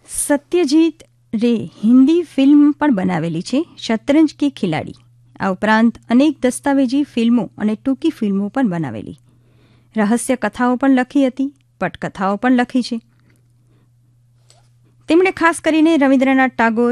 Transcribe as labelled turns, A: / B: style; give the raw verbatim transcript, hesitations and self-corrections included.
A: સત્યજીત રે હિન્દી ફિલ્મ પણ બનાવેલી છે, શતરંજ કી ખિલાડી. આ ઉપરાંત અનેક દસ્તાવેજી ફિલ્મો અને ટૂંકી ફિલ્મો પણ બનાવેલી. રહસ્ય કથાઓ પણ લખી હતી, પટકથાઓ પણ લખી છે. તેમણે ખાસ કરીને રવિન્દ્રનાથ ટાગોર,